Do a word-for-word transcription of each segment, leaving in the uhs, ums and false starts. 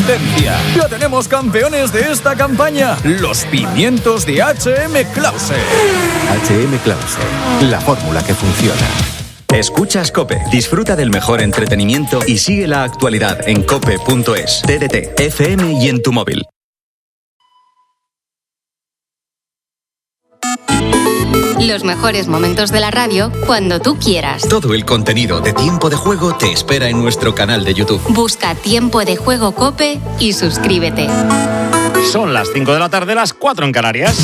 asistencia. Ya tenemos campeones de esta campaña, los pimientos de H M Clause. H M Clause, la fórmula que funciona. Escuchas COPE. Disfruta del mejor entretenimiento y sigue la actualidad en cope punto es, T D T, F M y en tu móvil. Los mejores momentos de la radio cuando tú quieras. Todo el contenido de Tiempo de Juego te espera en nuestro canal de YouTube. Busca Tiempo de Juego COPE y suscríbete. Son las cinco de la tarde, las cuatro en Canarias.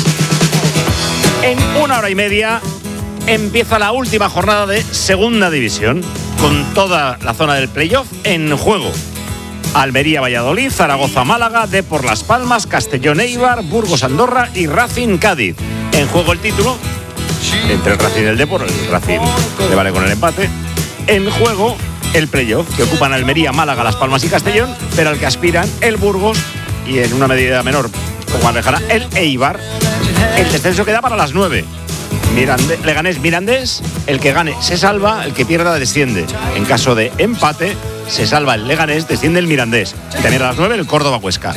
En una hora y media empieza la última jornada de Segunda División, con toda la zona del playoff en juego. Almería-Valladolid, Zaragoza-Málaga, Depor Las Palmas, Castellón-Eibar, Burgos-Andorra y Racing-Cádiz. En juego el título entre el Racing y el Depor. El Racing le vale con el empate. En juego el playoff, que ocupan Almería, Málaga, Las Palmas y Castellón, pero al que aspiran el Burgos y en una medida menor, como alejará, el Eibar. El descenso queda para las nueve. Mirande, Leganés Mirandés, el que gane se salva, el que pierda desciende. En caso de empate, se salva el Leganés, desciende el Mirandés. Y también a las nueve el Córdoba-Huesca.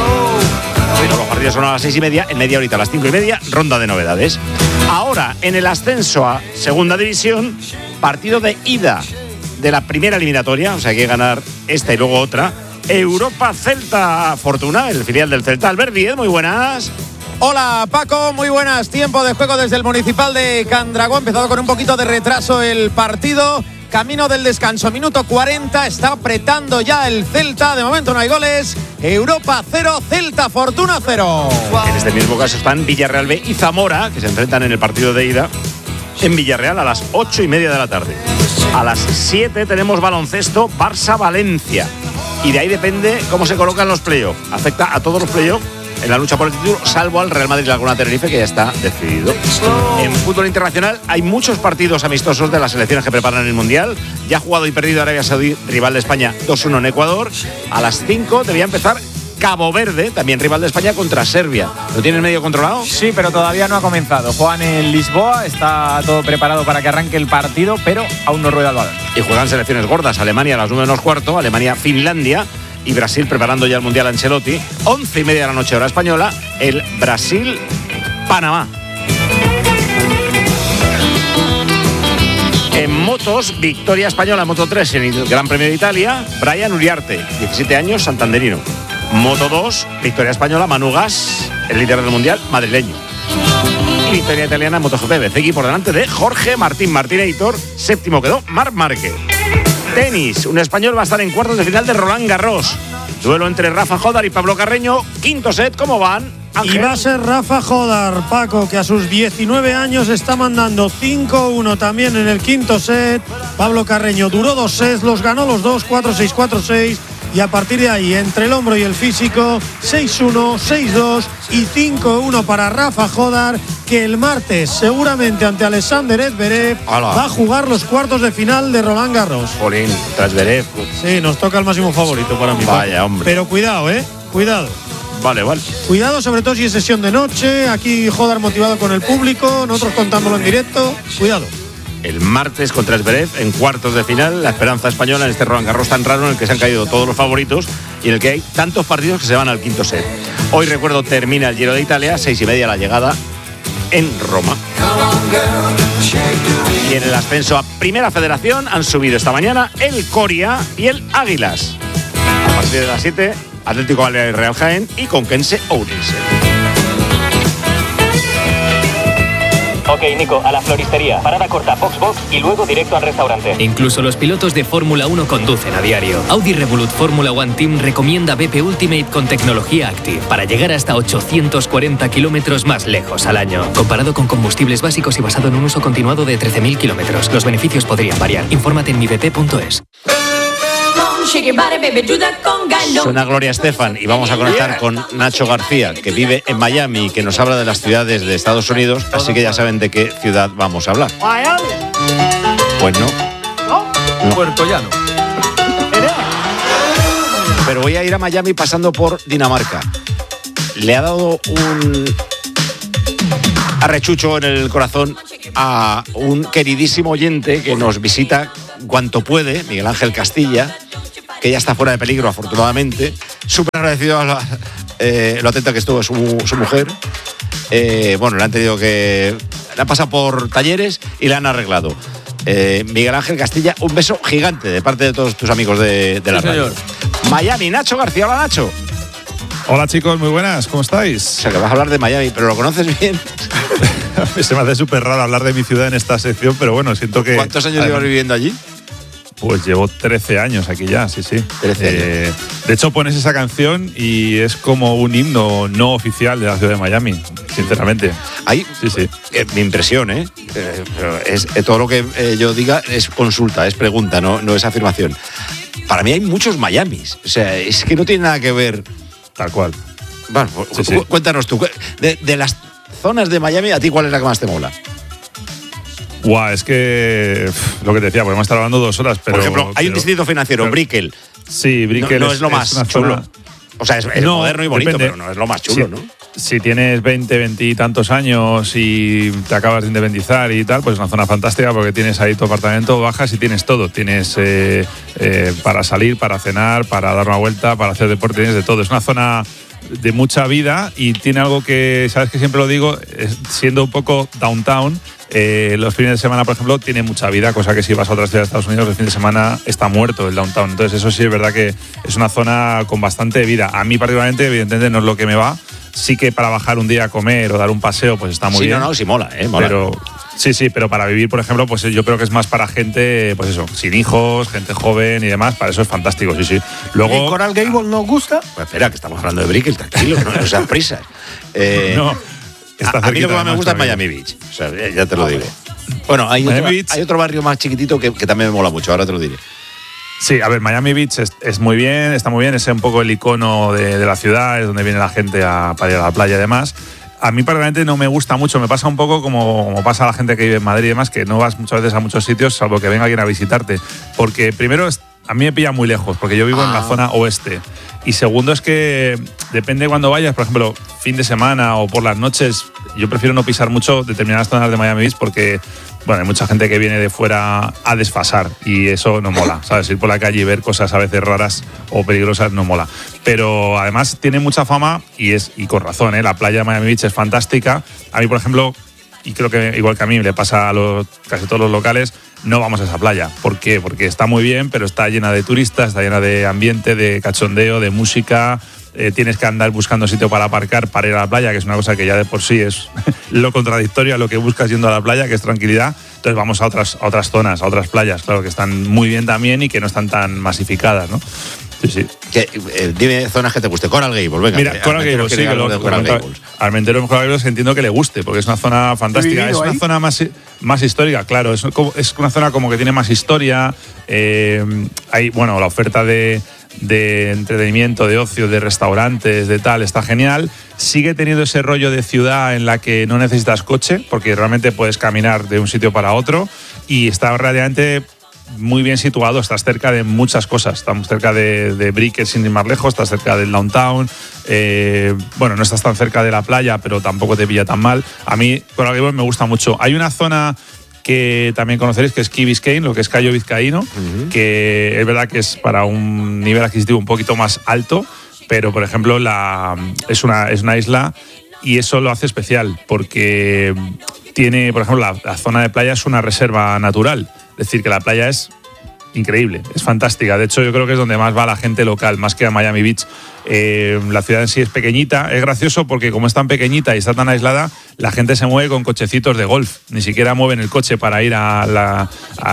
Bueno, los partidos son a las seis y media, en media horita a las cinco y media, ronda de novedades. Ahora, en el ascenso a Segunda División, partido de ida de la primera eliminatoria, o sea, hay que ganar esta y luego otra. Europa Celta Fortuna, el filial del Celta. Albert Díez, muy buenas. Hola Paco, muy buenas. Tiempo de juego desde el Municipal de Candragó. Empezado con un poquito de retraso el partido. Camino del descanso, minuto cuarenta. Está apretando ya el Celta. De momento no hay goles. Europa cero, Celta Fortuna cero. En este mismo caso están Villarreal B y Zamora, que se enfrentan en el partido de ida en Villarreal a las ocho y media de la tarde. A las siete tenemos baloncesto Barça-Valencia. Y de ahí depende cómo se colocan los playoffs. Afecta a todos los playoffs en la lucha por el título, salvo al Real Madrid Laguna Tenerife, que ya está decidido. En fútbol internacional hay muchos partidos amistosos de las selecciones que preparan el Mundial. Ya ha jugado y perdido Arabia Saudí, rival de España, dos uno en Ecuador. A las cinco debía empezar Cabo Verde, también rival de España, contra Serbia. ¿Lo tienen medio controlado? Sí, pero todavía no ha comenzado. Juegan en Lisboa, está todo preparado para que arranque el partido, pero aún no rueda el balón. Y juegan selecciones gordas. Alemania a las nueve menos cuarto, Alemania-Finlandia. Y Brasil preparando ya el Mundial Ancelotti. Once y media de la noche hora española, el Brasil-Panamá. En motos, victoria española en Moto tres en el Gran Premio de Italia, Brian Uriarte, diecisiete años, santanderino. Moto dos, victoria española, Manu Gas, el líder del Mundial, madrileño. Y victoria italiana en MotoGP, Bezzecchi por delante de Jorge Martín Martínez. Séptimo quedó Marc Márquez. Tenis, un español va a estar en cuartos de final de Roland Garros. Duelo entre Rafa Jodar y Pablo Carreño. Quinto set, ¿cómo van? Ángel. Y va a ser Rafa Jodar, Paco, que a sus diecinueve años está mandando cinco uno también en el quinto set. Pablo Carreño duró dos sets, los ganó los dos, cuatro seis, cuatro seis. Y a partir de ahí, entre el hombro y el físico, seis uno, seis dos y cinco uno para Rafa Jodar, que el martes, seguramente ante Alexander Zverev, va a jugar los cuartos de final de Roland Garros. Jolín, tras Zverev. Sí, nos toca el máximo favorito para mí. Vaya, Paco. Hombre. Pero cuidado, ¿eh? Cuidado. Vale, vale. Cuidado, sobre todo si es sesión de noche. Aquí Jodar motivado con el público, nosotros contándolo en directo. Cuidado. El martes contra Zverev en cuartos de final, la esperanza española en este Roland Garros tan raro en el que se han caído todos los favoritos y en el que hay tantos partidos que se van al quinto set. Hoy, recuerdo, termina el Giro de Italia, seis y media la llegada en Roma. Y en el ascenso a Primera Federación han subido esta mañana el Coria y el Águilas. A partir de las siete, Atlético Baleares y Real Jaén y Conquense Ourense. Ok, Nico, a la floristería. Parada corta, box box y luego directo al restaurante. Incluso los pilotos de Fórmula uno conducen a diario. Audi Revolut Fórmula One Team recomienda B P Ultimate con tecnología Active para llegar hasta ochocientos cuarenta kilómetros más lejos al año. Comparado con combustibles básicos y basado en un uso continuado de trece mil kilómetros. Los beneficios podrían variar. Infórmate en mi b p punto es. Suena Gloria Estefan y vamos a conectar con Nacho García, que vive en Miami y que nos habla de las ciudades de Estados Unidos, así que ya saben de qué ciudad vamos a hablar. Miami. Pues no. ¿No? no. Puerto Llano. Pero voy a ir a Miami pasando por Dinamarca. Le ha dado un arrechucho en el corazón a un queridísimo oyente que nos visita cuanto puede, Miguel Ángel Castilla, que ya está fuera de peligro, afortunadamente. Súper agradecido a la, eh, lo atenta que estuvo su, su mujer. Eh, bueno, le han tenido que... Le han pasado por talleres y le han arreglado. Eh, Miguel Ángel Castilla, un beso gigante de parte de todos tus amigos de, de la sí, radio. Miami, Nacho García. Hola, Nacho. Hola, chicos, muy buenas, ¿cómo estáis? O sea, que vas a hablar de Miami, pero ¿lo conoces bien? Se me hace súper raro hablar de mi ciudad en esta sección, pero bueno, siento que... ¿Cuántos años llevas viviendo allí? Pues llevo trece años aquí ya, sí, sí. trece años. Eh, de hecho, pones esa canción y es como un himno no oficial de la ciudad de Miami, sinceramente. Ahí, sí, sí. Eh, mi impresión, ¿eh? eh pero es, eh, todo lo que eh, yo diga es consulta, es pregunta, no, no es afirmación. Para mí hay muchos Miamis. O sea, es que no tiene nada que ver. Tal cual. Bueno, sí, sí. Cuéntanos tú, de, de las zonas de Miami, ¿a ti cuál es la que más te mola? Guau, es que pff, lo que te decía, podemos estar hablando dos horas, pero... Por ejemplo, hay pero, un distrito financiero, pero, Brickell. Sí, Brickell no, no es, es lo más es chulo. Zona... O sea, es, es no, moderno y bonito, depende. pero no es lo más chulo, sí, ¿no? Si tienes veinte, veinte y tantos años y te acabas de independizar y tal, pues es una zona fantástica porque tienes ahí tu apartamento, bajas y tienes todo. Tienes eh, eh, para salir, para cenar, para dar una vuelta, para hacer deporte, tienes de todo. Es una zona de mucha vida y tiene algo que, sabes que siempre lo digo, es, siendo un poco downtown, eh, los fines de semana, por ejemplo, tiene mucha vida, cosa que si vas a otras ciudades de Estados Unidos, el fin de semana está muerto el downtown. Entonces eso sí es verdad que es una zona con bastante vida. A mí particularmente, evidentemente, no es lo que me va. Sí que para bajar un día a comer o dar un paseo, pues está muy sí, bien. No, no, sí mola, ¿eh? Mola. Pero, sí, sí, pero para vivir, por ejemplo, pues yo creo que es más para gente, pues eso, sin hijos, gente joven y demás. Para eso es fantástico, sí, sí. Luego, ¿Y Coral Gable nos gusta? Pues espera, que estamos hablando de Brickell, tranquilo, no, no seas prisas. Eh, no, está a, a mí lo que más me gusta es Miami Beach, o sea, ya te lo digo. Bueno, hay otro, hay otro barrio más chiquitito que, que también me mola mucho, ahora te lo diré. Sí, a ver, Miami Beach es, es muy bien, está muy bien, es un poco el icono de, de la ciudad, es donde viene la gente a, para ir a la playa y demás. A mí particularmente no me gusta mucho, me pasa un poco como, como pasa a la gente que vive en Madrid y demás, que no vas muchas veces a muchos sitios, salvo que venga alguien a visitarte. Porque primero, es, a mí me pilla muy lejos, porque yo vivo ah. en la zona oeste. Y segundo es que depende de cuándo vayas, por ejemplo, fin de semana o por las noches, yo prefiero no pisar mucho determinadas zonas de Miami Beach porque, bueno, hay mucha gente que viene de fuera a desfasar y eso no mola, ¿sabes? Ir por la calle y ver cosas a veces raras o peligrosas no mola. Pero además tiene mucha fama y es y con razón, ¿eh? La playa de Miami Beach es fantástica. A mí, por ejemplo, y creo que igual que a mí le pasa a los, casi todos los locales, no vamos a esa playa. ¿Por qué? Porque está muy bien, pero está llena de turistas, está llena de ambiente, de cachondeo, de música. Eh, tienes que andar buscando sitio para aparcar para ir a la playa, que es una cosa que ya de por sí es lo contradictorio a lo que buscas yendo a la playa, que es tranquilidad. Entonces vamos a otras, a otras zonas, a otras playas, claro, que están muy bien también y que no están tan masificadas, ¿no? Sí, sí. Que, eh, dime zonas que te guste. Coral Gables, venga. Mira, Coral Gables, sí, que lo, de Coral Gables. Armentero en Coral Gables entiendo que le guste, porque es una zona fantástica. Es una ahí? zona más, más histórica, claro. Es, es una zona como que tiene más historia. Eh, hay, bueno, la oferta de, de entretenimiento, de ocio, de restaurantes, de tal, está genial. Sigue teniendo ese rollo de ciudad en la que no necesitas coche, porque realmente puedes caminar de un sitio para otro. Y está relativamente muy bien situado, estás cerca de muchas cosas. Estamos cerca de, de Brickell sin ir más lejos, estás cerca del downtown. Eh, bueno, no estás tan cerca de la playa, pero tampoco te pilla tan mal. A mí, Coral Gables me gusta mucho. Hay una zona que también conoceréis, que es Key Biscayne, lo que es Cayo Vizcaíno, uh-huh. que es verdad que es para un nivel adquisitivo un poquito más alto, pero, por ejemplo, la, es, una, es una isla y eso lo hace especial, porque tiene, por ejemplo, la, la zona de playa es una reserva natural. Es decir, que la playa es increíble, es fantástica. De hecho, yo creo que es donde más va la gente local, más que a Miami Beach. Eh, la ciudad en sí es pequeñita. Es gracioso porque como es tan pequeñita y está tan aislada, la gente se mueve con cochecitos de golf. Ni siquiera mueven el coche para ir a la,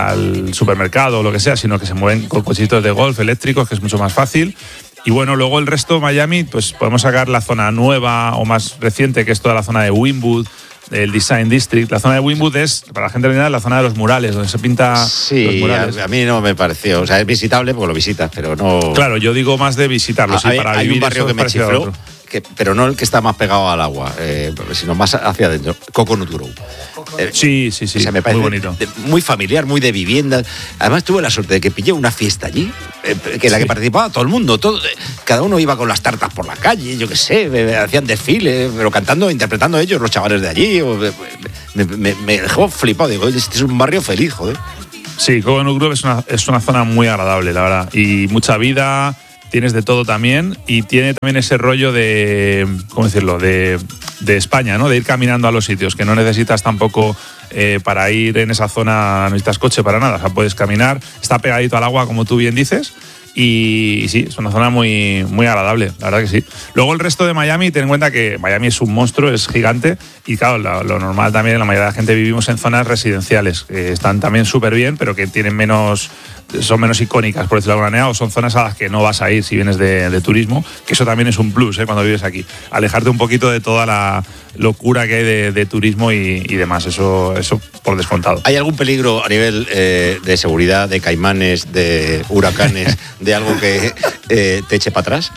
al supermercado o lo que sea, sino que se mueven con cochecitos de golf eléctricos, que es mucho más fácil. Y bueno, luego el resto, Miami, pues podemos sacar la zona nueva o más reciente, que es toda la zona de Wynwood, el Design District. La zona de Wynwood es, para la gente de la zona de los murales, donde se pinta sí, los murales. A, a mí no me pareció. O sea, es visitable porque lo visitas, pero no... Claro, yo digo más de visitarlo, sí, hay, para hay vivir un barrio que me chifló, que, pero no el que está más pegado al agua, eh, sino más hacia adentro, Coconut Grove. Eh, sí, sí, sí, o sea, me parece muy bonito. De, muy familiar, muy de vivienda. Además tuve la suerte de que pillé una fiesta allí, eh, que en la sí. que participaba todo el mundo. Todo, eh, cada uno iba con las tartas por la calle, yo qué sé, me, hacían desfiles, pero cantando, interpretando ellos, los chavales de allí. O, me, me, me dejó flipado, digo, este es un barrio feliz, joder. Sí, Coconut Grove es una, es una zona muy agradable, la verdad. Y mucha vida, tienes de todo también. Y tiene también ese rollo de, ¿cómo decirlo?, de, de España, ¿no? De ir caminando a los sitios, que no necesitas tampoco eh, para ir en esa zona, no necesitas coche para nada. O sea, puedes caminar, está pegadito al agua, como tú bien dices. Y, y sí, es una zona muy, muy agradable, la verdad que sí. Luego el resto de Miami, ten en cuenta que Miami es un monstruo, es gigante. Y claro, lo, lo normal también, la mayoría de la gente vivimos en zonas residenciales, que están también súper bien, pero que tienen menos, son menos icónicas, por decirlo de alguna manera, o son zonas a las que no vas a ir si vienes de, de turismo, que eso también es un plus, ¿eh? Cuando vives aquí. Alejarte un poquito de toda la locura que hay de, de turismo y, y demás, eso, eso por descontado. ¿Hay algún peligro a nivel eh, de seguridad, de caimanes, de huracanes, de algo que eh, te eche para atrás?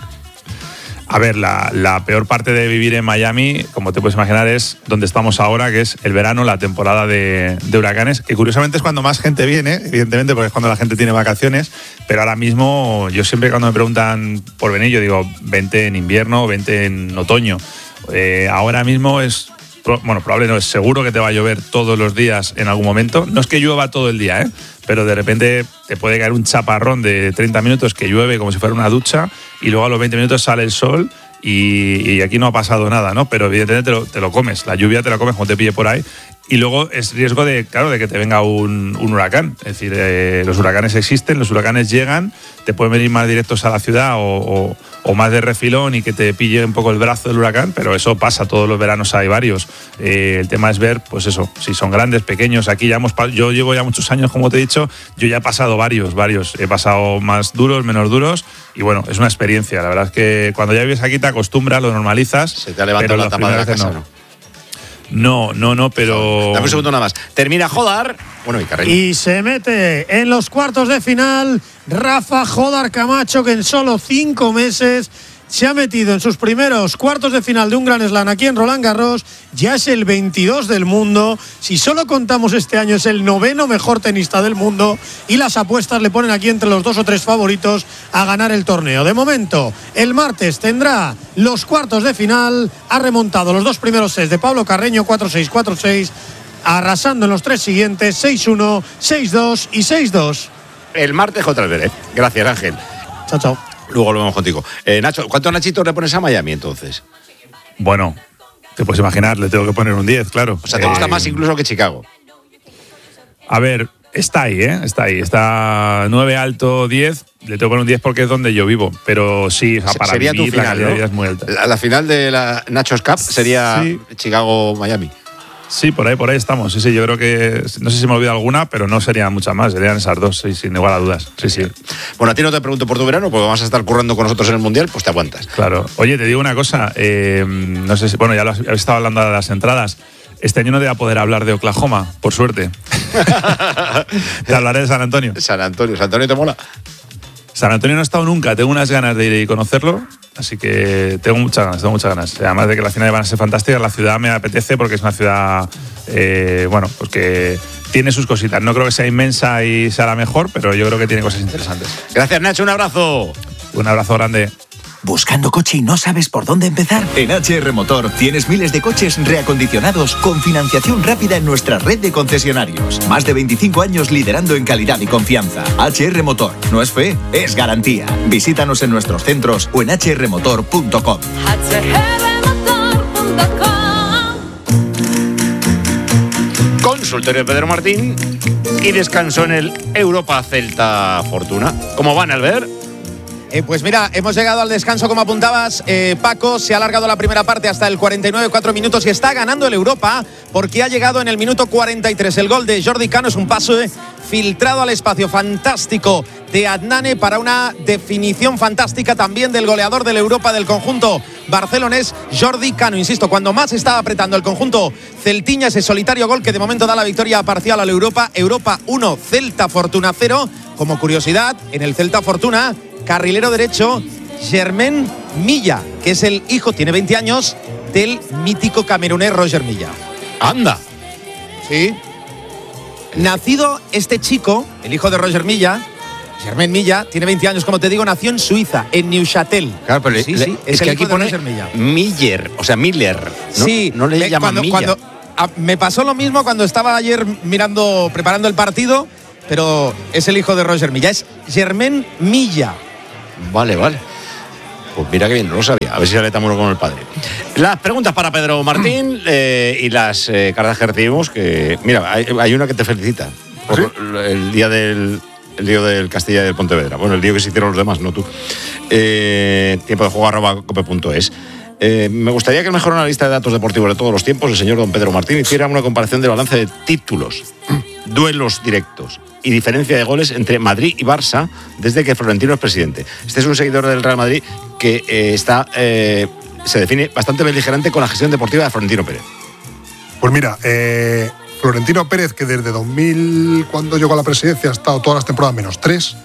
A ver, la, la peor parte de vivir en Miami, como te puedes imaginar, es donde estamos ahora, que es el verano, la temporada de, de huracanes, que curiosamente es cuando más gente viene, evidentemente, porque es cuando la gente tiene vacaciones, pero ahora mismo yo siempre cuando me preguntan por venir, yo digo, vente en invierno, vente en otoño. Eh, ahora mismo es, bueno, probable no, es seguro que te va a llover todos los días en algún momento. No es que llueva todo el día, ¿eh? Pero de repente te puede caer un chaparrón de treinta minutos que llueve como si fuera una ducha y luego a los veinte minutos sale el sol y, y aquí no ha pasado nada, ¿no? Pero evidentemente te lo, te lo comes, la lluvia te la comes cuando te pille por ahí. Y luego es riesgo de, claro, de que te venga un, un huracán. Es decir, eh, los huracanes existen, los huracanes llegan, te pueden venir más directos a la ciudad o, o, o más de refilón y que te pille un poco el brazo del huracán, pero eso pasa, todos los veranos hay varios. Eh, el tema es ver, pues eso, si son grandes, pequeños. Aquí ya hemos, yo llevo ya muchos años, como te he dicho, yo ya he pasado varios, varios. He pasado más duros, menos duros y bueno, es una experiencia. La verdad es que cuando ya vives aquí te acostumbras, lo normalizas. Se te ha levantado la tapa de la casa, ¿no? No, no, no, pero... Dame un segundo nada más. Termina Jodar. Bueno, y Carreño. Y se mete en los cuartos de final Rafa Jodar Camacho, que en solo cinco meses se ha metido en sus primeros cuartos de final de un Grand Slam aquí en Roland Garros. Ya es el veintidós del mundo. Si solo contamos este año, es el noveno mejor tenista del mundo. Y las apuestas le ponen aquí entre los dos o tres favoritos a ganar el torneo. De momento, el martes tendrá los cuartos de final. Ha remontado los dos primeros sets de Pablo Carreño, cuatro seis, cuatro seis. Arrasando en los tres siguientes, seis uno, seis dos y seis dos. El martes otra vez, ¿eh? Gracias, Ángel. Chao, chao. Luego volvemos contigo. Eh, Nacho, ¿cuántos nachitos le pones a Miami entonces? Bueno, te puedes imaginar, le tengo que poner un diez, claro. O sea, ¿te gusta eh, más incluso que Chicago? A ver, está ahí, ¿eh? Está ahí. Está nueve alto, diez. Le tengo que poner un diez porque es donde yo vivo. Pero sí, o sea, para sería vivir, tu final, la calidad ¿no? de vida es muy alta. La, la final de la Nachos Cup sería sí. Chicago-Miami. Sí, por ahí, por ahí estamos. Sí, sí, yo creo que, no sé si me olvida alguna, pero no serían muchas más, serían esas dos, sí, sin igual a dudas. Sí, sí. Bueno, a ti no te pregunto por tu verano, porque vas a estar currando con nosotros en el Mundial, pues te aguantas. Claro. Oye, te digo una cosa, eh, no sé si, bueno, ya lo has, habéis estado hablando de las entradas. Este año no te voy a poder hablar de Oklahoma, por suerte. Te hablaré de San Antonio. San Antonio, ¿San Antonio te mola? San Antonio no he estado nunca, tengo unas ganas de ir y conocerlo, así que tengo muchas ganas, tengo muchas ganas. Además de que las finales van a ser fantásticas, la ciudad me apetece porque es una ciudad, eh, bueno, pues que tiene sus cositas. No creo que sea inmensa y sea la mejor, pero yo creo que tiene cosas interesantes. Gracias, Nacho, un abrazo. Un abrazo grande. ¿Buscando coche y no sabes por dónde empezar? En H R Motor tienes miles de coches reacondicionados con financiación rápida en nuestra red de concesionarios. Más de veinticinco años liderando en calidad y confianza. H R Motor. No es fe, es garantía. Visítanos en nuestros centros o en h r motor punto com. h r motor punto com. Consultorio de Pedro Martín y descanso en el Europa Celta Fortuna. ¿Cómo van, Albert? Eh, pues mira, hemos llegado al descanso, como apuntabas, eh, Paco. Se ha alargado la primera parte hasta el cuarenta y nueve, cuatro minutos y está ganando el Europa porque ha llegado en el minuto cuarenta y tres. El gol de Jordi Cano es un pase filtrado al espacio fantástico de Adnane para una definición fantástica también del goleador del Europa del conjunto barcelonés, Jordi Cano. Insisto, cuando más estaba apretando el conjunto celtiña, ese solitario gol que de momento da la victoria parcial al Europa. Europa uno, Celta Fortuna cero. Como curiosidad, en el Celta Fortuna, carrilero derecho, Germain Milla, que es el hijo, tiene veinte años, del mítico camerunés Roger Milla. ¡Anda! Sí. Nacido este chico, el hijo de Roger Milla, Germain Milla, tiene veinte años, como te digo, nació en Suiza, en Neuchâtel. Claro, pero sí, le, sí, es, es que aquí pone Miller, o sea, Miller. ¿No? Sí. No le me, llaman cuando, Milla. Cuando, a, me pasó lo mismo cuando estaba ayer mirando, preparando el partido. pero es el hijo de Roger Milla, es Germain Milla. Vale, vale. Pues mira que bien, no lo sabía. A ver si sale tan bueno como el padre. Las preguntas para Pedro Martín eh, y las eh, cartas que recibimos, que mira, hay, hay una que te felicita por ¿sí? el día del el día del Castilla y del Pontevedra. Bueno, el día que se hicieron los demás, no tú. Eh, tiempo de juego arroba cope punto es. Eh, me gustaría que el mejor analista de datos deportivos de todos los tiempos, el señor don Pedro Martín, hiciera una comparación del balance de títulos, duelos directos y diferencia de goles entre Madrid y Barça desde que Florentino es presidente. Este es un seguidor del Real Madrid que eh, está eh, se define bastante beligerante con la gestión deportiva de Florentino Pérez. Pues mira, eh, Florentino Pérez, que desde dos mil, cuando llegó a la presidencia, ha estado todas las temporadas menos tres.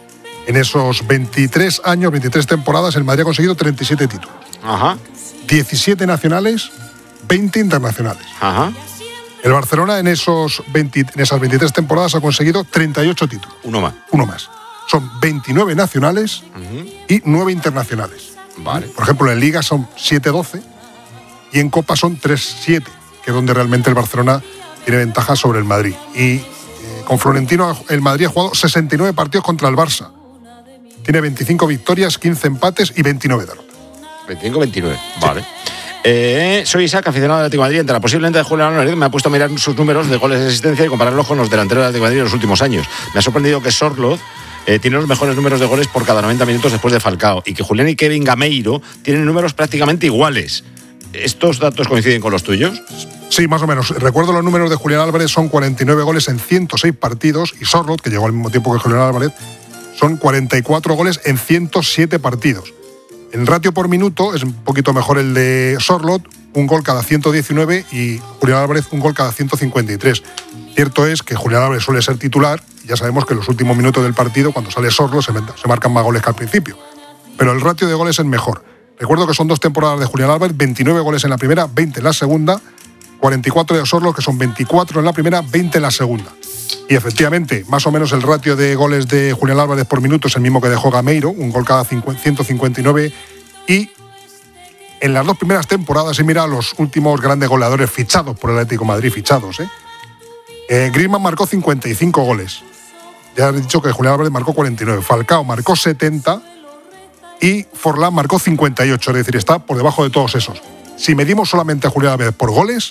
En esos veintitrés años, veintitrés temporadas, el Madrid ha conseguido treinta y siete títulos. Ajá. diecisiete nacionales, veinte internacionales. Ajá. El Barcelona en, esos veinte, en esas veintitrés temporadas ha conseguido treinta y ocho títulos. Uno más. Uno más. Son veintinueve nacionales uh-huh. y nueve internacionales. Vale. Por ejemplo, en Liga son siete doce y en Copa son tres siete, que es donde realmente el Barcelona tiene ventaja sobre el Madrid. Y eh, con Florentino el Madrid ha jugado sesenta y nueve partidos contra el Barça. Tiene veinticinco victorias, quince empates y veintinueve derrotas. veinticinco veintinueve, sí. Vale. Eh, soy Isaac, aficionado del Atlético de Madrid. Entre la posible venta de Julián Álvarez me ha puesto a mirar sus números de goles de asistencia y compararlos con los delanteros del Atlético de Madrid en los últimos años. Me ha sorprendido que Sorloth eh, tiene los mejores números de goles por cada noventa minutos después de Falcao y que Julián y Kevin Gameiro tienen números prácticamente iguales. ¿Estos datos coinciden con los tuyos? Sí, más o menos. Recuerdo los números de Julián Álvarez, son cuarenta y nueve goles en ciento seis partidos, y Sorloth, que llegó al mismo tiempo que Julián Álvarez, son cuarenta y cuatro goles en ciento siete partidos. En ratio por minuto es un poquito mejor el de Sorloth, un gol cada ciento diecinueve, y Julián Álvarez un gol cada ciento cincuenta y tres. Cierto es que Julián Álvarez suele ser titular, y ya sabemos que en los últimos minutos del partido, cuando sale Sorloth, se, se marcan más goles que al principio. Pero el ratio de goles es mejor. Recuerdo que son dos temporadas de Julián Álvarez, veintinueve goles en la primera, veinte en la segunda, cuarenta y cuatro de Sorloth, que son veinticuatro en la primera, veinte en la segunda. Y efectivamente, más o menos el ratio de goles de Julián Álvarez por minuto es el mismo que dejó Gameiro, un gol cada ciento cincuenta y nueve. Y en las dos primeras temporadas, y mira los últimos grandes goleadores fichados por el Atlético de Madrid, fichados, ¿eh? eh Griezmann marcó cincuenta y cinco goles. Ya he dicho que Julián Álvarez marcó cuarenta y nueve. Falcao marcó setenta y Forlán marcó cincuenta y ocho. Es decir, está por debajo de todos esos. Si medimos solamente a Julián Álvarez por goles,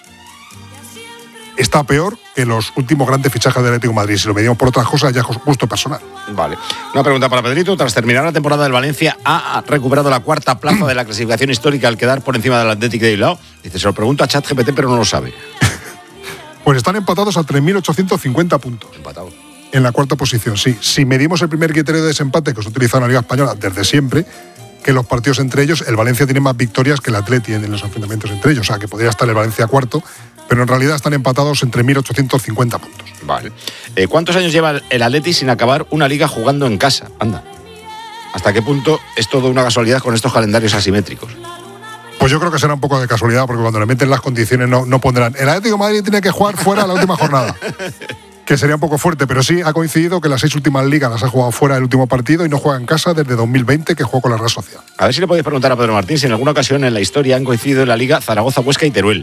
está peor que los últimos grandes fichajes del Atlético de Madrid. Si lo medimos por otras cosas, ya es gusto personal. Vale. Una pregunta para Pedrito. Tras terminar la temporada del Valencia, ha recuperado la cuarta plaza de la clasificación histórica al quedar por encima del Athletic de Bilbao. Dice, se lo pregunto a ChatGPT, pero no lo sabe. Pues están empatados a tres mil ochocientos cincuenta puntos. Empatados. En la cuarta posición, sí. Si medimos el primer criterio de desempate que se utiliza en la Liga Española desde siempre, que los partidos entre ellos, el Valencia tiene más victorias que el Atleti en los enfrentamientos entre ellos. O sea, que podría estar el Valencia cuarto, pero en realidad están empatados entre mil ochocientos cincuenta puntos. Vale. Eh, ¿Cuántos años lleva el Atleti sin acabar una liga jugando en casa? Anda. ¿Hasta qué punto es todo una casualidad con estos calendarios asimétricos? Pues yo creo que será un poco de casualidad, porque cuando le meten las condiciones no, no pondrán. El Atlético de Madrid tiene que jugar fuera la última jornada. Que sería un poco fuerte, pero sí ha coincidido que las seis últimas ligas las ha jugado fuera del último partido y no juega en casa desde dos mil veinte, que jugó con la Real Sociedad. A ver si le podéis preguntar a Pedro Martín si en alguna ocasión en la historia han coincidido en la Liga Zaragoza, Huesca y Teruel.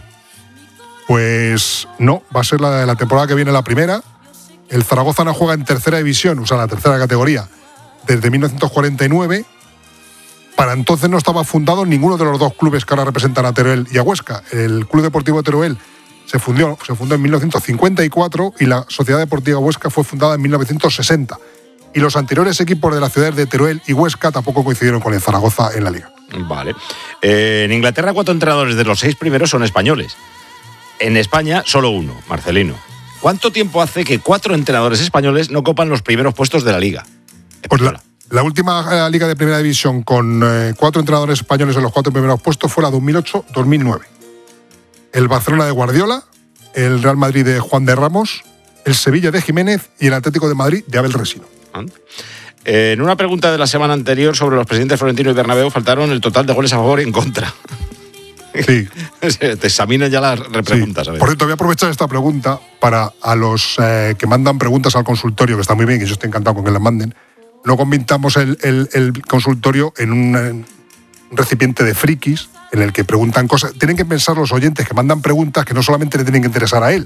Pues no, va a ser la, la temporada que viene la primera. El Zaragoza no juega en tercera división, o sea, la tercera categoría, desde mil novecientos cuarenta y nueve. Para entonces no estaba fundado ninguno de los dos clubes que ahora representan a Teruel y a Huesca. El Club Deportivo Teruel se fundó, se fundó en mil novecientos cincuenta y cuatro y la Sociedad Deportiva Huesca fue fundada en mil novecientos sesenta. Y los anteriores equipos de las ciudades de Teruel y Huesca tampoco coincidieron con el Zaragoza en la liga. Vale. Eh, en Inglaterra, cuatro entrenadores de los seis primeros son españoles. En España, solo uno, Marcelino. ¿Cuánto tiempo hace que cuatro entrenadores españoles no copan los primeros puestos de la liga? Pues la, la última eh, liga de primera división con eh, cuatro entrenadores españoles en los cuatro primeros puestos fue la dos mil ocho dos mil nueve. El Barcelona de Guardiola, el Real Madrid de Juan de Ramos, el Sevilla de Jiménez y el Atlético de Madrid de Abel Resino. Eh, en una pregunta de la semana anterior sobre los presidentes Florentino y Bernabéu faltaron el total de goles a favor y en contra. Sí. Te examinan ya las repreguntas. Sí. Por cierto, voy a aprovechar esta pregunta para a los eh, que mandan preguntas al consultorio, que está muy bien, que yo estoy encantado con que las manden. No convirtamos el, el, el consultorio en un, en un recipiente de frikis en el que preguntan cosas. Tienen que pensar los oyentes que mandan preguntas que no solamente le tienen que interesar a él,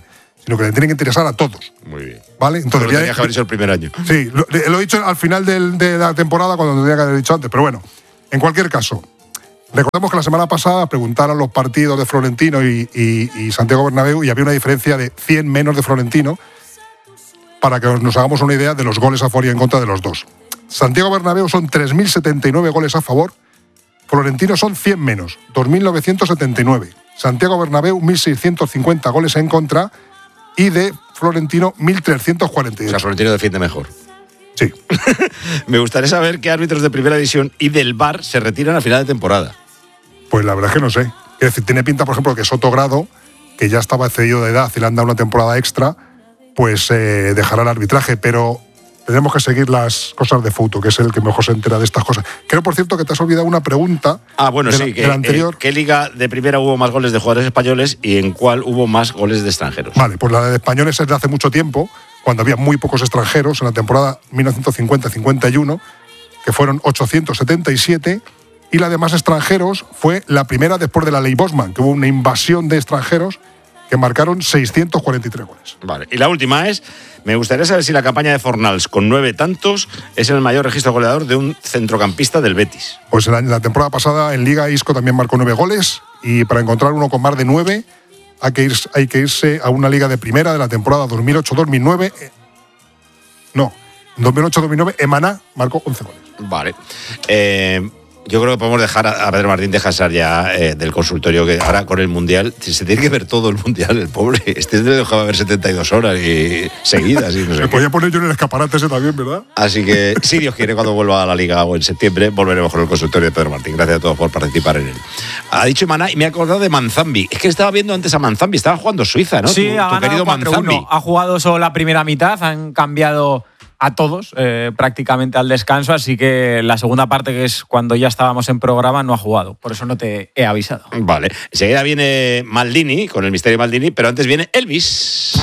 sino que le tienen que interesar a todos. Muy bien. ¿Vale? Entonces, Pero tenía que haber dicho el primer año. Sí, lo, lo he dicho al final del, de la temporada cuando tendría que haber dicho antes, pero bueno, en cualquier caso, recordemos que la semana pasada preguntaron los partidos de Florentino y, y, y Santiago Bernabéu y había una diferencia de cien menos de Florentino para que nos hagamos una idea de los goles a favor y en contra de los dos. Santiago Bernabéu son tres mil setenta y nueve goles a favor, Florentino son cien menos, dos mil novecientos setenta y nueve. Santiago Bernabéu, mil seiscientos cincuenta goles en contra y de Florentino, mil trescientos cuarenta y ocho. O sea, Florentino defiende mejor. Sí. Me gustaría saber qué árbitros de primera división y del V A R se retiran a final de temporada. Pues la verdad es que no sé. Es decir, tiene pinta, por ejemplo, que Soto Grado, que ya estaba excedido de edad y le han dado una temporada extra, pues eh, dejará el arbitraje, pero tenemos que seguir las cosas de Fouto, que es el que mejor se entera de estas cosas. Creo, por cierto, que te has olvidado una pregunta. Ah, bueno, de sí. La, que, de la anterior. Eh, ¿Qué liga de primera hubo más goles de jugadores españoles y en cuál hubo más goles de extranjeros? Vale, pues la de españoles es de hace mucho tiempo, cuando había muy pocos extranjeros, en la temporada mil novecientos cincuenta cincuenta y uno, que fueron ochocientos setenta y siete, y la de más extranjeros fue la primera después de la ley Bosman, que hubo una invasión de extranjeros que marcaron seiscientos cuarenta y tres goles. Vale, y la última es, me gustaría saber si la campaña de Fornals con nueve tantos es el mayor registro goleador de un centrocampista del Betis. Pues en la, en la temporada pasada en Liga Isco también marcó nueve goles, y para encontrar uno con más de nueve hay que, irse, hay que irse a una liga de primera de la temporada dos mil ocho dos mil nueve. No, dos mil ocho dos mil nueve Emaná marcó once goles. Vale. Eh, yo creo que podemos dejar a Pedro Martín descansar ya eh, del consultorio, que ahora con el Mundial se tiene que ver todo el Mundial, el pobre. Este le dejaba ver setenta y dos horas y seguidas. Y no sé Me podía poner yo en el escaparate ese también, ¿verdad? Así que, si Dios quiere, cuando vuelva a la Liga o en septiembre, volveremos con el consultorio de Pedro Martín. Gracias a todos por participar en él. Ha dicho Emaná y me he acordado de Manzambi. Es que estaba viendo antes a Manzambi, estaba jugando Suiza, ¿no? Sí, tu, ha tu querido Manzambi. Ha jugado solo la primera mitad, han cambiado a todos eh, prácticamente al descanso, así que la segunda parte, que es cuando ya estábamos en programa, no ha jugado. Por eso no te he avisado. Vale. Enseguida viene Maldini, con el misterio Maldini, pero antes viene Elvis,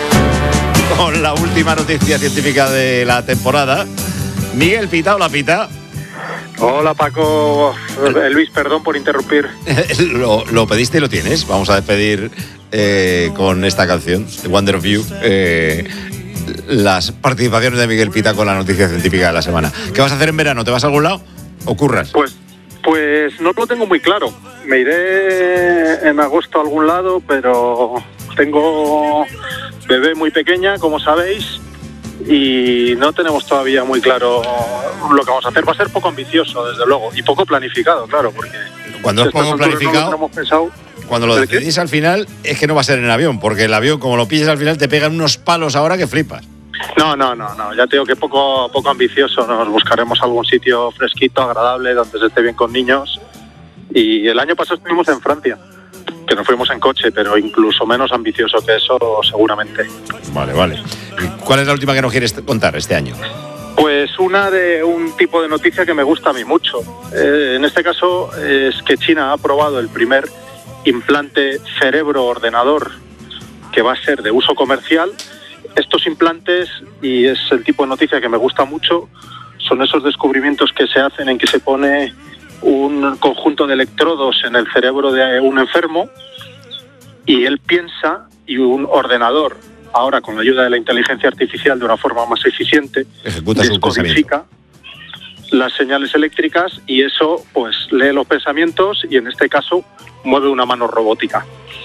con la última noticia científica de la temporada. Miguel Pita, hola Pita. Hola Paco, Elvis, perdón por interrumpir. lo, lo pediste y lo tienes. Vamos a despedir eh, con esta canción, The Wonder of You, eh, las participaciones de Miguel Pita con la noticia científica de la semana. ¿Qué vas a hacer en verano? ¿Te vas a algún lado o curras? Pues, pues no lo tengo muy claro. Me iré en agosto a algún lado, pero tengo bebé muy pequeña, como sabéis, y no tenemos todavía muy claro lo que vamos a hacer. Va a ser poco ambicioso, desde luego, y poco planificado, claro, porque cuando es poco planificado, no lo pensado. Cuando lo decidís al final, es que no va a ser en el avión, porque el avión, como lo pilles al final, te pegan unos palos ahora que flipas. No, no, no, no. Ya te digo que poco, poco ambicioso. Nos buscaremos algún sitio fresquito, agradable, donde se esté bien con niños. Y el año pasado estuvimos en Francia, que nos fuimos en coche, pero incluso menos ambicioso que eso, seguramente. Vale, vale. ¿Cuál es la última que nos quieres contar este año? Pues una de un tipo de noticia que me gusta a mí mucho. Eh, en este caso es que China ha aprobado el primer implante cerebro-ordenador que va a ser de uso comercial. Estos implantes, y es el tipo de noticia que me gusta mucho, son esos descubrimientos que se hacen en que se pone un conjunto de electrodos en el cerebro de un enfermo y él piensa, y un ordenador, ahora con la ayuda de la inteligencia artificial de una forma más eficiente, ejecuta su descodifica las señales eléctricas y eso pues lee los pensamientos y en este caso mueve una mano robótica.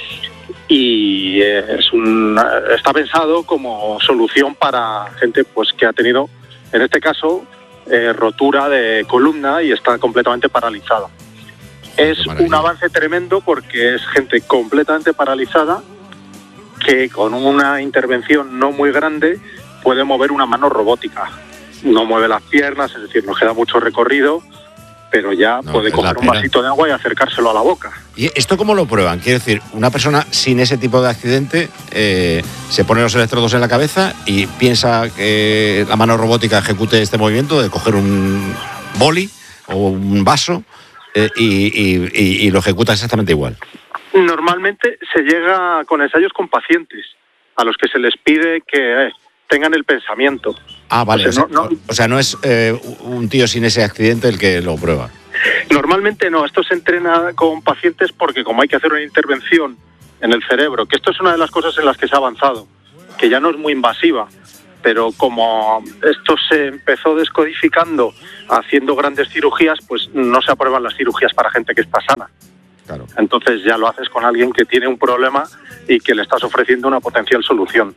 Y es un, está pensado como solución para gente pues que ha tenido, en este caso, eh, rotura de columna y está completamente paralizada. Es un avance tremendo porque es gente completamente paralizada que con una intervención no muy grande puede mover una mano robótica. No mueve las piernas, es decir, nos queda mucho recorrido, pero ya no, puede coger un vasito de agua y acercárselo a la boca. ¿Y esto cómo lo prueban? Quiero decir, una persona sin ese tipo de accidente eh, se pone los electrodos en la cabeza y piensa que la mano robótica ejecute este movimiento de coger un boli o un vaso eh, y, y, y, y lo ejecuta exactamente igual. Normalmente se llega con ensayos con pacientes a los que se les pide que eh, tengan el pensamiento. Ah, vale. O sea, no, no, o sea, no es eh, un tío sin ese accidente el que lo prueba. Normalmente no. Esto se entrena con pacientes porque como hay que hacer una intervención en el cerebro, que esto es una de las cosas en las que se ha avanzado, que ya no es muy invasiva, pero como esto se empezó descodificando haciendo grandes cirugías, pues no se aprueban las cirugías para gente que está sana. Claro. Entonces ya lo haces con alguien que tiene un problema y que le estás ofreciendo una potencial solución.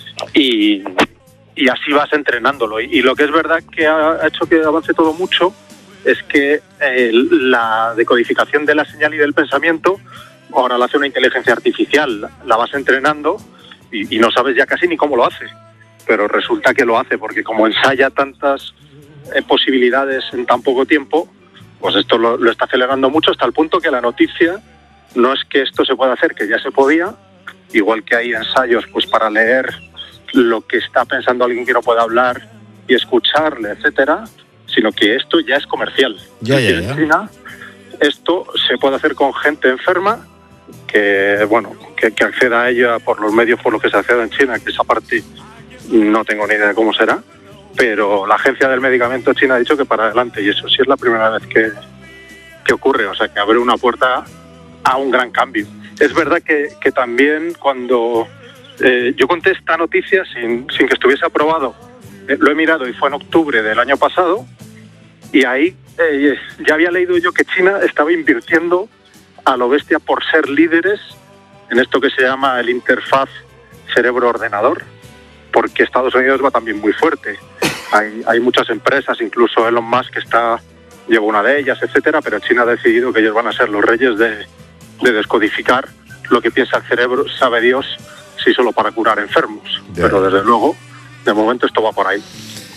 Y, y así vas entrenándolo. Y, y lo que es verdad que ha hecho que avance todo mucho es que eh, la decodificación de la señal y del pensamiento ahora la hace una inteligencia artificial. La vas entrenando y, y no sabes ya casi ni cómo lo hace. Pero resulta que lo hace porque como ensaya tantas eh, posibilidades en tan poco tiempo, pues esto lo, lo está acelerando mucho hasta el punto que la noticia no es que esto se pueda hacer, que ya se podía, igual que hay ensayos pues para leer lo que está pensando alguien que no puede hablar y escucharle, etcétera, sino que esto ya es comercial. Ya, ya, ya. En China esto se puede hacer con gente enferma que, bueno, que, que acceda a ella por los medios por los que se accede en China, que esa parte no tengo ni idea de cómo será, pero la Agencia del Medicamento China ha dicho que para adelante, y eso sí es la primera vez que, que ocurre, o sea que abre una puerta a un gran cambio. Es verdad que, que también cuando eh, yo conté esta noticia sin, sin que estuviese aprobado, eh, lo he mirado y fue en octubre del año pasado, y ahí eh, ya había leído yo que China estaba invirtiendo a lo bestia por ser líderes en esto que se llama el interfaz cerebro-ordenador, porque Estados Unidos va también muy fuerte. Hay, hay muchas empresas, incluso Elon Musk está, lleva una de ellas, etcétera, pero China ha decidido que ellos van a ser los reyes de, de descodificar lo que piensa el cerebro, sabe Dios, si solo para curar enfermos. Yeah. Pero desde luego, de momento esto va por ahí.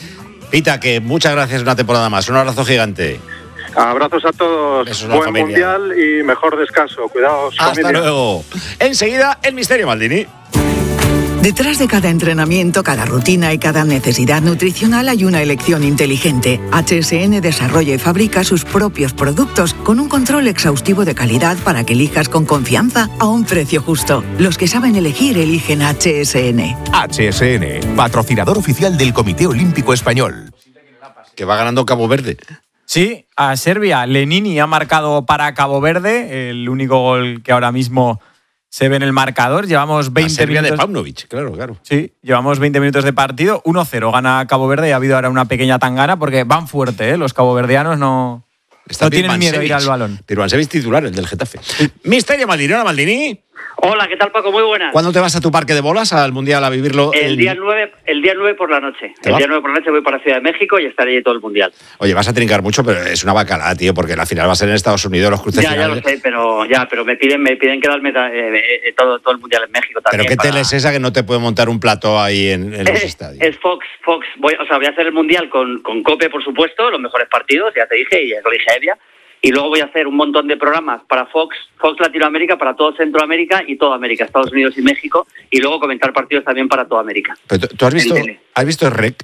Pita, que muchas gracias una temporada más. Un abrazo gigante. Abrazos a todos. Besos a Buen mundial y mejor descanso. Cuidaos, Hasta familia. luego. Enseguida, el Misterio Maldini. Detrás de cada entrenamiento, cada rutina y cada necesidad nutricional hay una elección inteligente. H S N desarrolla y fabrica sus propios productos con un control exhaustivo de calidad para que elijas con confianza a un precio justo. Los que saben elegir eligen H S N. H S N, patrocinador oficial del Comité Olímpico Español. Que va ganando Cabo Verde. Sí, a Serbia. Lenini ha marcado para Cabo Verde, el único gol que ahora mismo se ve en el marcador. Llevamos veinte Serbia minutos. de Paunovic, claro, claro. Sí, llevamos veinte minutos de partido. uno cero gana Cabo Verde y ha habido ahora una pequeña tangana porque van fuerte, ¿eh? Los caboverdianos no, no tienen miedo a ir al balón. Pero Ansevich titular, el del Getafe. Misterio Maldini, hola Maldini. Hola, ¿qué tal, Paco? Muy buenas. ¿Cuándo te vas a tu parque de bolas al Mundial a vivirlo? El en... día nueve, el día nueve por la noche. El va? día nueve por la noche voy para Ciudad de México y estaré allí todo el Mundial. Oye, vas a trincar mucho, pero es una bacalada, tío, porque la final va a ser en Estados Unidos, los cruces Ya, finales. ya lo sé, pero ya, pero me piden, me piden quedarme eh, eh, todo, todo el Mundial en México también. ¿Pero qué para... tele es esa que no te puede montar un plato ahí en, en los es, estadios? Es Fox, Fox. Voy, o sea, voy a hacer el Mundial con, con COPE, por supuesto, los mejores partidos, ya te dije, y ya lo dije a Evia. Y luego voy a hacer un montón de programas para Fox, Fox Latinoamérica, para todo Centroamérica y toda América, Estados Unidos y México, y luego comentar partidos también para toda América. ¿Pero tú, tú has visto, has visto Shrek?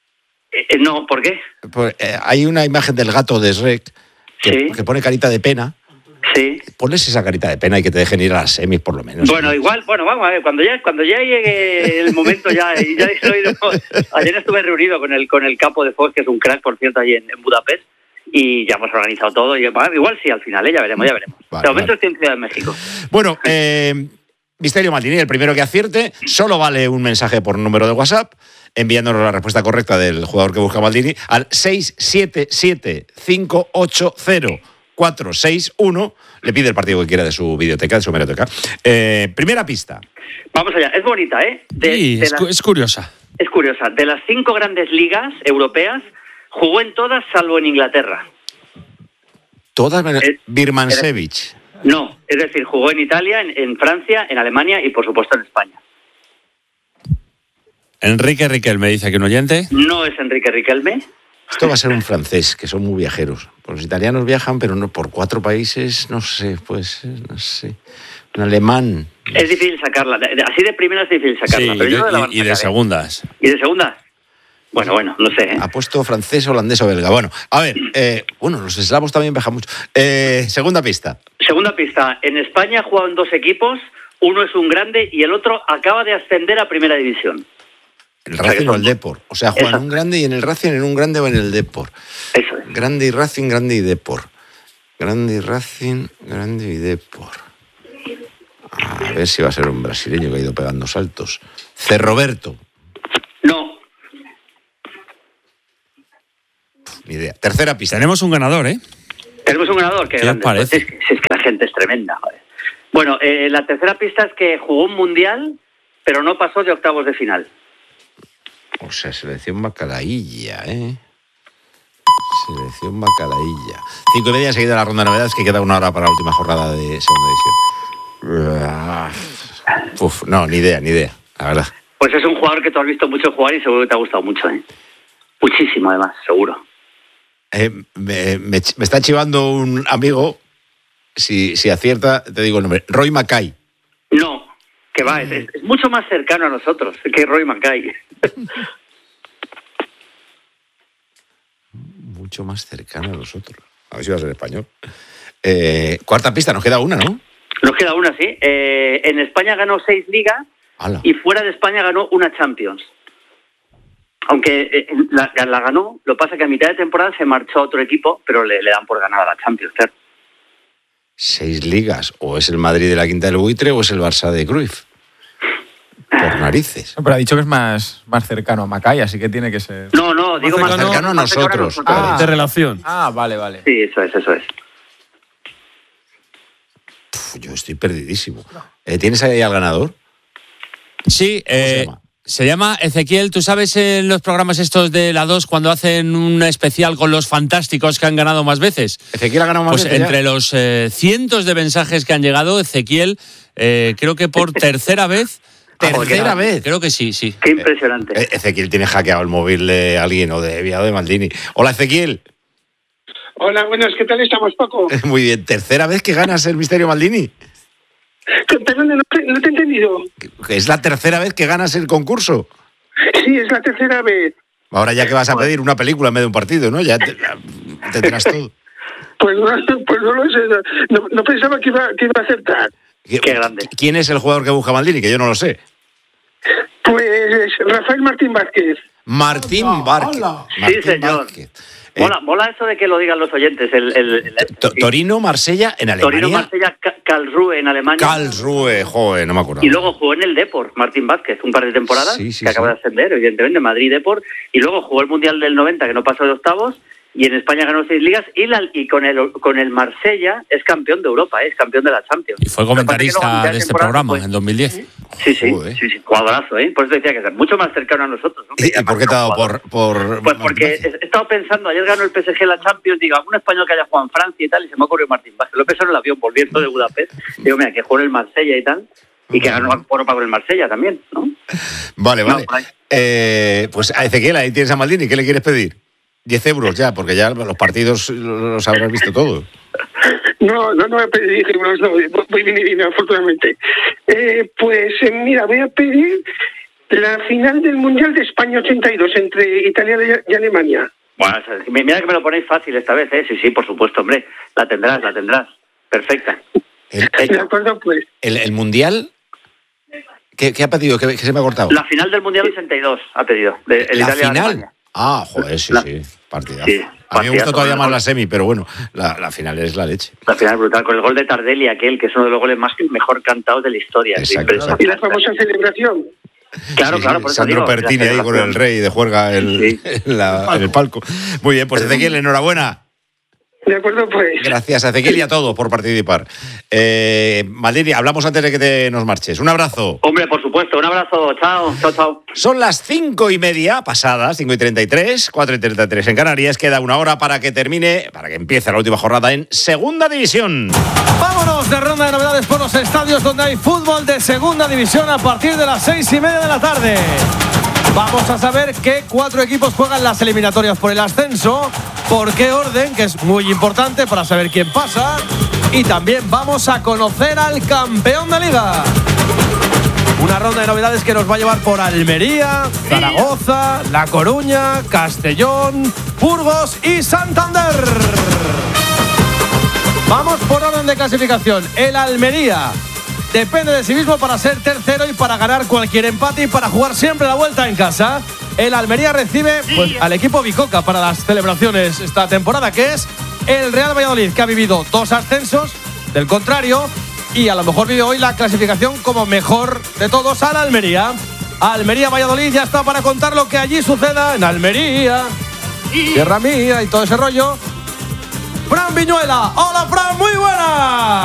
Eh, eh, no, ¿por qué? Pues, eh, hay una imagen del gato de Shrek que, sí. que pone carita de pena. Sí. Ponles esa carita de pena y que te dejen ir a las semis, por lo menos. Bueno, igual, bueno, vamos a ver, cuando ya, cuando ya llegue el momento, ya, ya soy, ayer estuve reunido con el, con el capo de Fox, que es un crack, por cierto, allí en, en Budapest, y ya hemos organizado todo. Y, bueno, igual sí, al final, ¿eh? ya veremos, ya veremos. Vale, de momento vale. estoy en Ciudad de México. Bueno, eh, Misterio Maldini, el primero que acierte, solo vale un mensaje por número de WhatsApp, enviándonos la respuesta correcta del jugador que busca Maldini al seis siete siete cinco ocho cero cuatro seis uno. Le pide el partido que quiera de su videoteca, de su hemeroteca. Eh, primera pista. Vamos allá, es bonita, ¿eh? De, sí, de es, las, cu- es curiosa. es curiosa. De las cinco grandes ligas europeas, jugó en todas salvo en Inglaterra. Todas menos Eh, Birmancevic. No, es decir, jugó en Italia, en, en Francia, en Alemania y por supuesto en España. Enrique Riquelme dice que un oyente. No es Enrique Riquelme. Esto va a ser un francés, que son muy viajeros. Los italianos viajan, pero no por cuatro países, no sé, pues, no sé. Un alemán. Es difícil sacarla. De- de- Así de primera es difícil sacarla. Sí, pero y yo de, la y- van a y de sacar, ¿eh? segundas. ¿Y de segunda? Bueno, bueno, no sé. ¿eh? Ha puesto francés, holandés o belga. Bueno, a ver, eh, bueno, los eslavos también viajan mucho. Eh, segunda pista. Segunda pista. En España ha jugado en dos equipos. Uno es un grande y el otro acaba de ascender a primera división. El Racing o el Depor. O sea, juegan en un grande y en el Racing, en un grande o en el Depor. Eso es. Grande y Racing, grande y Depor. Grande y Racing, grande y Depor. A ver si va a ser un brasileño que ha ido pegando saltos. C. Roberto. No. Ni idea. Tercera pista. Tenemos un ganador, ¿eh? Tenemos un ganador. Que ¿Qué os parece? Es, que, es que la gente es tremenda, joder. Bueno, eh, la tercera pista es que jugó un mundial, pero no pasó de octavos de final. O sea, selección bacalaílla, ¿eh? Selección bacalaílla. Cinco y media, seguida la ronda de novedades, que queda una hora para la última jornada de segunda división. Uf, no, ni idea, ni idea, la verdad. Pues es un jugador que tú has visto mucho jugar y seguro que te ha gustado mucho, ¿eh? Muchísimo, además, seguro. Eh, me, me, me está chivando un amigo, si, si acierta, te digo el nombre, Roy Mackay. No, que va, es, es mucho más cercano a nosotros que Roy Mackay. Mucho más cercano a nosotros. A ver si va a ser español. Eh, cuarta pista, nos queda una, ¿no? Nos queda una, sí. Eh, en España ganó seis ligas Ala. y fuera de España ganó una Champions. Aunque eh, la, la ganó, lo pasa que a mitad de temporada se marchó a otro equipo, pero le, le dan por ganar a la Champions, claro. Seis ligas. O es el Madrid de la Quinta del Buitre o es el Barça de Cruyff. Por narices. No, pero ha dicho que es más, más cercano a Mackay, así que tiene que ser... No, no, digo más, más cercano a nosotros. Cercano a nosotros. Ah, de relación. Ah, vale, vale. Sí, eso es, eso es. Uf, yo estoy perdidísimo. Eh, ¿Tienes ahí al ganador? Sí, eh, se llama? se llama Ezequiel. ¿Tú sabes en los programas estos de la dos cuando hacen un especial con los fantásticos que han ganado más veces? Ezequiel ha ganado más pues veces. Entre ya. los eh, cientos de mensajes que han llegado, Ezequiel, eh, creo que por tercera vez. ¿Tercera vez? Creo que sí, sí. Qué impresionante. Eh, Ezequiel tiene hackeado el móvil de alguien o de Viado de Maldini. Hola, Ezequiel. Hola, buenas, ¿qué tal estamos, Paco? Muy bien. ¿Tercera vez que ganas el Misterio Maldini? Perdón, no te, no te he entendido. ¿Es la tercera vez que ganas el concurso? Sí, es la tercera vez. Ahora ya que vas a pedir una película en vez de un partido, ¿no? Ya te, tendrás todo. Pues no, pues no lo sé, no, no pensaba que iba, que iba a acertar. Qué grande. ¿Quién es el jugador que busca Maldini? Que yo no lo sé. Pues Rafael Martín Vázquez. Martín Vázquez. Sí, señor. Vázquez. Mola, mola eso de que lo digan los oyentes. El, el, el, To- Torino, Marsella, en Alemania. Torino, Marsella, Ca- Karlsruhe en Alemania. Karlsruhe, joder, no me acuerdo. Y luego jugó en el Depor, Martín Vázquez, un par de temporadas, Sí, sí, que acaba sí. de ascender, evidentemente, Madrid Depor. Y luego jugó el Mundial del noventa, que no pasó de octavos. Y en España ganó seis ligas. Y, la, y con el con el Marsella es campeón de Europa, ¿eh? Es campeón de la Champions. Y fue comentarista de este programa en dos mil diez. Sí, sí, sí, sí, jugadorazo, ¿eh? Por eso decía que es mucho más cercano a nosotros, ¿no? ¿Y, y por qué te ha dado por, por...? Pues porque he estado pensando, ayer ganó el P S G la Champions, digo, algún español que haya jugado en Francia y tal, y se me ocurrió Martín Vázquez. Lo he pensado en el avión volviendo de Budapest. Digo, mira, que jugó en el Marsella y tal, y que ganó Europa con el Marsella también, ¿no? Vale, vale. Eh, pues a Ezequiel, ahí tienes a Maldini. ¿Qué le quieres pedir? Diez euros ya, porque ya los partidos los habrás visto todos. No, no, no voy a pedir euros, no, voy bien y bien, afortunadamente. Eh, pues eh, mira, voy a pedir la final del Mundial de España ochenta y dos entre Italia y Alemania. Bueno, mira que me lo ponéis fácil esta vez, ¿eh? Sí, sí, por supuesto, hombre. La tendrás, la tendrás. Perfecta. El, De acuerdo, pues. el, el Mundial... ¿Qué, qué ha pedido? ¿Qué, qué se me ha cortado? La final del Mundial ochenta y dos ha pedido. De, el ¿La Italia final? Alemania. Ah, joder, sí, La- sí. Partidazo. Sí, a mí me partidazo, gusta todavía con más el la gol- semi, pero bueno, la, la final es la leche. La final es brutal, con el gol de Tardelli, aquel, que es uno de los goles más mejor cantados de la historia. Es Exacto, impresionante. Y la famosa celebración. Claro, Sí, claro, sí, por eso Sandro digo, Pertini la ahí con el rey de juerga el, en, la- en el palco. Muy bien, pues Ezequiel, enhorabuena. De acuerdo, pues. Gracias a Ezequiel y a todos por participar. Eh, Maldini, hablamos antes de que te nos marches. Un abrazo. Hombre, por supuesto, un abrazo, chao, chao, chao. Son las cinco y media pasadas, cinco y treinta y tres, cuatro y treinta y tres en Canarias. Queda una hora para que termine, para que empiece la última jornada en Segunda División. Vámonos de ronda de novedades por los estadios donde hay fútbol de segunda división a partir de las seis y media de la tarde. Vamos a saber qué cuatro equipos juegan las eliminatorias por el ascenso, por qué orden, que es muy importante para saber quién pasa. Y también vamos a conocer al campeón de liga. Una ronda de novedades que nos va a llevar por Almería, Zaragoza, La Coruña, Castellón, Burgos y Santander. Vamos por orden de clasificación. El Almería depende de sí mismo para ser tercero y para ganar cualquier empate y para jugar siempre la vuelta en casa. El Almería recibe pues, al equipo Bicoca para las celebraciones esta temporada, que es el Real Valladolid, que ha vivido dos ascensos, del contrario, y a lo mejor vive hoy la clasificación como mejor de todos al Almería. Almería-Valladolid ya está para contar lo que allí suceda en Almería, tierra mía y todo ese rollo. Fran Viñuela. Hola, Fran, muy buenas.